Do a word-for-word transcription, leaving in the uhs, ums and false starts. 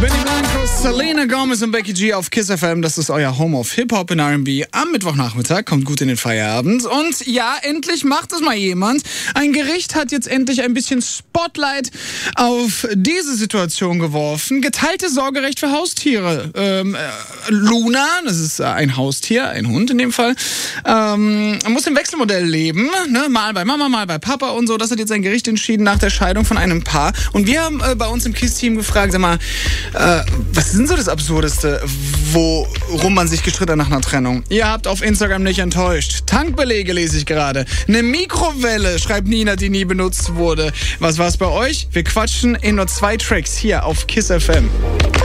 Benny Blanco, Selena Gomez und Becky G auf Kiss F M. Das ist euer Home of Hip-Hop und R and B am Mittwochnachmittag. Kommt gut in den Feierabend. Und ja, endlich macht es mal jemand. Ein Gericht hat jetzt endlich ein bisschen Spotlight auf diese Situation geworfen. Geteiltes Sorgerecht für Haustiere. Ähm, äh, Luna, das ist ein Haustier, ein Hund in dem Fall, ähm, muss im Wechselmodell leben. Ne? Mal bei Mama, mal bei Papa und so. Das hat jetzt ein Gericht entschieden nach der Scheidung von einem Paar. Und wir haben äh, bei uns im Kiss-Team gefragt, sag mal, Äh, was ist denn so das Absurdeste, worum man sich gestritten hat nach einer Trennung? Ihr habt auf Instagram nicht enttäuscht. Tankbelege lese ich gerade. Eine Mikrowelle, schreibt Nina, die nie benutzt wurde. Was war's bei euch? Wir quatschen in nur zwei Tracks hier auf Kiss F M.